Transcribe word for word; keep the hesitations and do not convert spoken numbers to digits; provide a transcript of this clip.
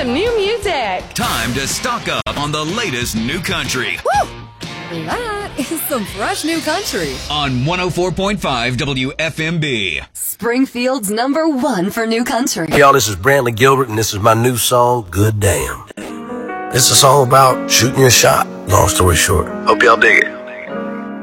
to new music. Time to stock up on the latest new country. Woo! That is some fresh new country. On one oh four point five W F M B. Springfield's number one for new country. Hey, y'all, this is Brantley Gilbert, and this is my new song, Good Damn. It's a song about shooting your shot, long story short. Hope y'all dig it.